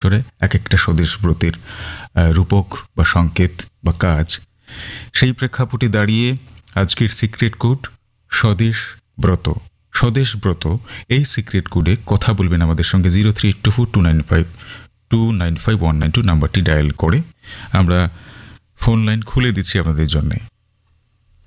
বছরে এক একটা স্বদেশ ব্রতের রূপক বা সংকেত বা কাজ। সেই প্রেক্ষাপটে দাঁড়িয়ে আজকের সিক্রেট কোড স্বদেশ ব্রত। স্বদেশ ব্রত এই সিক্রেট কোডে কথা বলবেন আমাদের সঙ্গে 0384295295 192 নাম্বারটি ডায়াল করে। আমরা ফোন লাইন খুলে দিচ্ছি আপনাদের জন্যে।